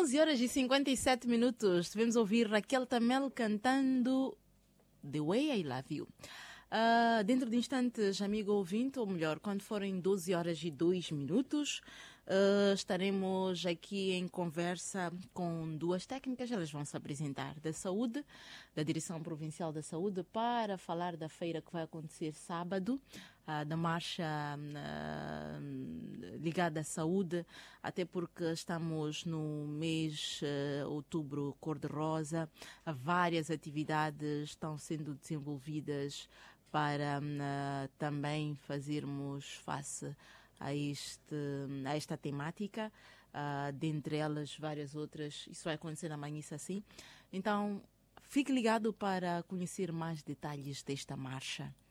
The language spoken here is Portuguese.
11 horas e 57 minutos. Devemos ouvir Raquel Tamel cantando The Way I Love You. Dentro de instantes, amigo ouvinte, ou melhor, quando forem 12 horas e 2 minutos, estaremos aqui em conversa com duas técnicas. Elas vão se apresentar da saúde, da Direção Provincial da Saúde, para falar da feira que vai acontecer sábado, da marcha ligada à saúde, até porque estamos no mês outubro cor-de-rosa. Várias atividades estão sendo desenvolvidas para também fazermos face a esta temática, dentre elas várias outras. Isso vai acontecer na Manhissa, assim. Então, fique ligado para conhecer mais detalhes desta marcha.